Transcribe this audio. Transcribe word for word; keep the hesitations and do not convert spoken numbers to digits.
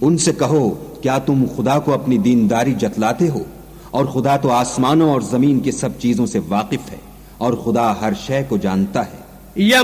उनसे कहो, क्या तुम खुदा को अपनी दीनदारी जतलाते हो? और खुदा तो आसमानों और जमीन की सब चीजों से वाकिफ है, और खुदा हर शय को जानता है।